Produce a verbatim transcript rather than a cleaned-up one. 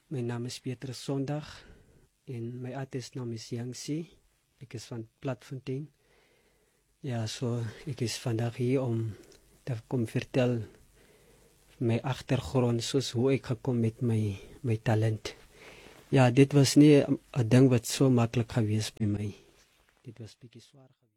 My naam is Petrus Sondag en my artiestnaam is Yangsi. Ek is van Platfontein. Ja, so ek is vandag hier om te kom vertel my agtergrond, soos hoe ek gekom met my my talent. Ja, dit was nie 'n ding wat so maklik gewees by my. Dit was bietjie swaar.